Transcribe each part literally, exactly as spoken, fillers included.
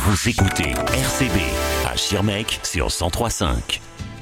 Vous écoutez R C B à Schirmeck sur cent trois virgule cinq.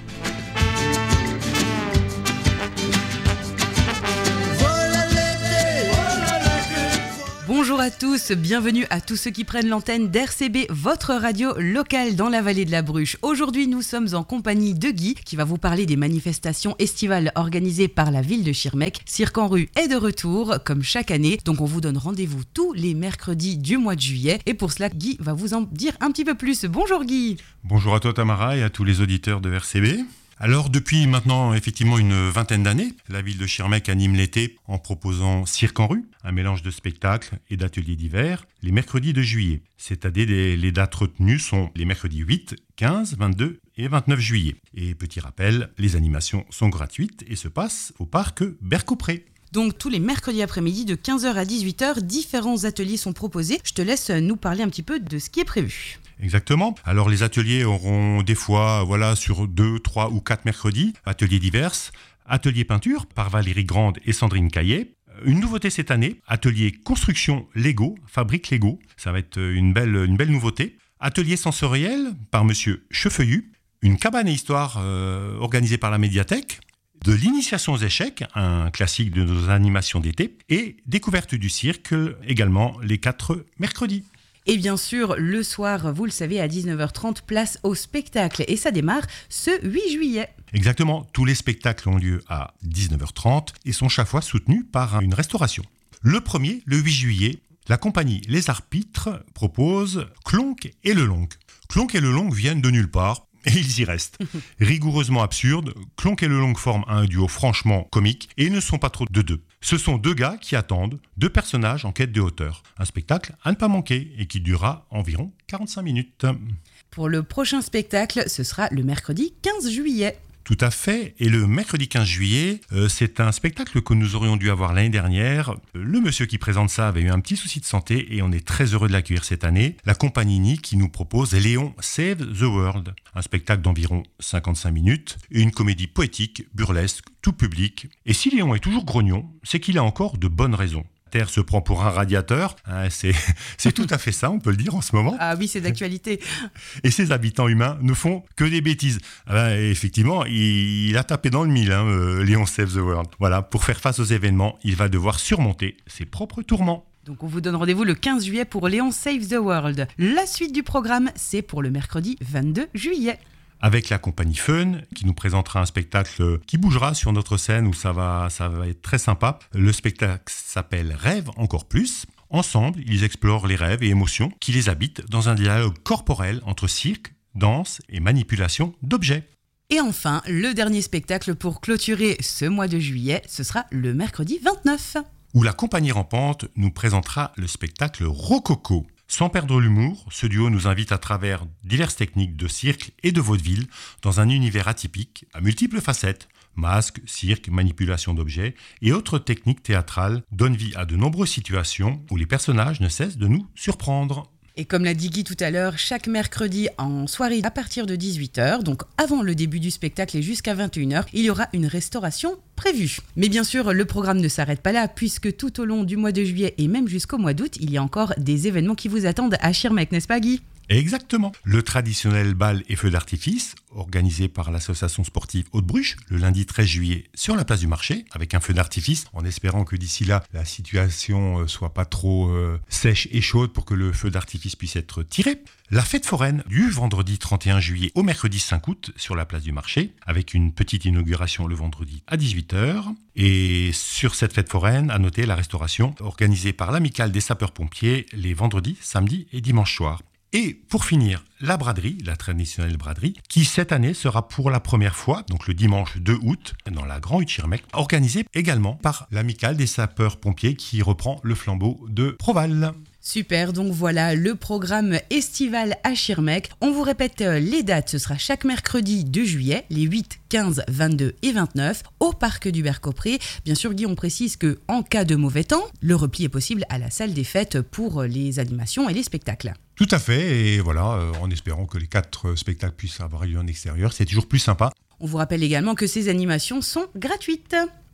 Bonjour à tous, bienvenue à tous ceux qui prennent l'antenne d'R C B, votre radio locale dans la vallée de la Bruche. Aujourd'hui, nous sommes en compagnie de Guy qui va vous parler des manifestations estivales organisées par la ville de Schirmeck. Cirque en rue est de retour, comme chaque année, donc on vous donne rendez-vous tous les mercredis du mois de juillet. Et pour cela, Guy va vous en dire un petit peu plus. Bonjour Guy. Bonjour à toi Tamara et à tous les auditeurs de R C B. Alors depuis maintenant effectivement une vingtaine d'années, la ville de Schirmeck anime l'été en proposant Cirque en rue, un mélange de spectacles et d'ateliers divers, les mercredis de juillet. Cette année, les, les dates retenues sont les mercredis huit, quinze, vingt-deux et vingt-neuf juillet. Et petit rappel, les animations sont gratuites et se passent au parc Bercaupré. Donc tous les mercredis après-midi de quinze heures à dix-huit heures, différents ateliers sont proposés. Je te laisse nous parler un petit peu de ce qui est prévu. Exactement. Alors les ateliers auront des fois, voilà, sur deux, trois ou quatre mercredis, ateliers divers, atelier peinture par Valérie Grande et Sandrine Caillet. Une nouveauté cette année, atelier construction Lego, fabrique Lego. Ça va être une belle, une belle nouveauté. Atelier sensoriel par Monsieur Chefeuillu. Une cabane et histoire euh, organisée par la médiathèque. De l'initiation aux échecs, un classique de nos animations d'été. Et découverte du cirque, également les quatre mercredis. Et bien sûr, le soir, vous le savez, à dix-neuf heures trente, place au spectacle. Et ça démarre ce huit juillet. Exactement, tous les spectacles ont lieu à dix-neuf heures trente et sont chaque fois soutenus par une restauration. Le premier, le huit juillet, la compagnie Les Arpitres propose Clonk et le Lonk. Clonk et le Lonk viennent de nulle part. Et ils y restent. Rigoureusement absurde, Clonk et le Lonk forment un duo franchement comique et ils ne sont pas trop de deux. Ce sont deux gars qui attendent, deux personnages en quête de hauteur. Un spectacle à ne pas manquer et qui durera environ quarante-cinq minutes. Pour le prochain spectacle, ce sera le mercredi quinze juillet. Tout à fait. Et le mercredi quinze juillet, euh, c'est un spectacle que nous aurions dû avoir l'année dernière. Le monsieur qui présente ça avait eu un petit souci de santé et on est très heureux de l'accueillir cette année. La compagnie Ni qui nous propose Léon Save the World, un spectacle d'environ cinquante-cinq minutes et une comédie poétique, burlesque, tout public. Et si Léon est toujours grognon, c'est qu'il a encore de bonnes raisons. La Terre se prend pour un radiateur, hein, c'est, c'est tout à fait ça, on peut le dire en ce moment. Ah oui, c'est d'actualité. Et ses habitants humains ne font que des bêtises. Ah ben, effectivement, il, il a tapé dans le mille, hein, euh, Léon Save the World. Voilà, pour faire face aux événements, il va devoir surmonter ses propres tourments. Donc on vous donne rendez-vous le quinze juillet pour Léon Save the World. La suite du programme, c'est pour le mercredi vingt-deux juillet. Avec la compagnie Fun, qui nous présentera un spectacle qui bougera sur notre scène où ça va, ça va être très sympa. Le spectacle s'appelle Rêve encore plus. Ensemble, ils explorent les rêves et émotions qui les habitent dans un dialogue corporel entre cirque, danse et manipulation d'objets. Et enfin, le dernier spectacle pour clôturer ce mois de juillet, ce sera le mercredi vingt-neuf. Où la compagnie Rampante nous présentera le spectacle Rococo. Sans perdre l'humour, ce duo nous invite à travers diverses techniques de cirque et de vaudeville dans un univers atypique à multiples facettes. Masques, cirque, manipulation d'objets et autres techniques théâtrales donnent vie à de nombreuses situations où les personnages ne cessent de nous surprendre. Et comme l'a dit Guy tout à l'heure, chaque mercredi en soirée à partir de dix-huit heures, donc avant le début du spectacle et jusqu'à vingt et une heures, il y aura une restauration prévue. Mais bien sûr, le programme ne s'arrête pas là, puisque tout au long du mois de juillet et même jusqu'au mois d'août, il y a encore des événements qui vous attendent à Schirmeck, n'est-ce pas Guy ? Exactement. Le traditionnel bal et feu d'artifice, organisé par l'association sportive Haute-Bruche, le lundi treize juillet sur la place du marché, avec un feu d'artifice, en espérant que d'ici là, la situation soit pas trop euh, sèche et chaude pour que le feu d'artifice puisse être tiré. La fête foraine du vendredi trente et un juillet au mercredi cinq août sur la place du marché, avec une petite inauguration le vendredi à dix-huit heures. Et sur cette fête foraine, à noter la restauration organisée par l'amicale des sapeurs-pompiers les vendredis, samedis et dimanches soirs. Et pour finir, la braderie, la traditionnelle braderie, qui cette année sera pour la première fois, donc le dimanche deux août, dans la Grand Hutte Schirmeck, organisée également par l'amicale des sapeurs-pompiers qui reprend le flambeau de Proval. Super, donc voilà le programme estival à Schirmeck. On vous répète les dates, ce sera chaque mercredi de juillet, les huit, quinze, vingt-deux et vingt-neuf, au parc du Bercaupré. Bien sûr, Guy, on précise qu'en cas de mauvais temps, le repli est possible à la salle des fêtes pour les animations et les spectacles. Tout à fait, et voilà, euh, en espérant que les quatre spectacles puissent avoir lieu en extérieur, c'est toujours plus sympa. On vous rappelle également que ces animations sont gratuites.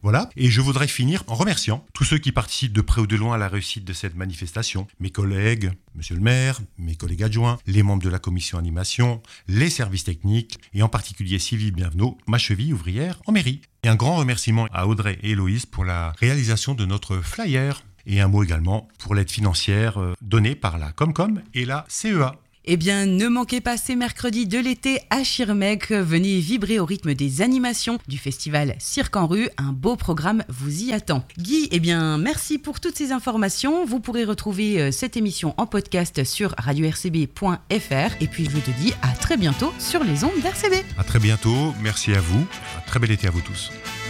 Voilà, et je voudrais finir en remerciant tous ceux qui participent de près ou de loin à la réussite de cette manifestation. Mes collègues, monsieur le maire, mes collègues adjoints, les membres de la commission animation, les services techniques, et en particulier Sylvie Bienvenot, ma cheville ouvrière en mairie. Et un grand remerciement à Audrey et Héloïse pour la réalisation de notre flyer. Et un mot également pour l'aide financière donnée par la Comcom et la C E A. Eh bien, ne manquez pas ces mercredis de l'été à Schirmeck. Venez vibrer au rythme des animations du festival Cirque en rue. Un beau programme vous y attend. Guy, eh bien, merci pour toutes ces informations. Vous pourrez retrouver cette émission en podcast sur radio r c b point f r. Et puis, je te dis à très bientôt sur les ondes d'R C B. À très bientôt. Merci à vous. Un très bel été à vous tous.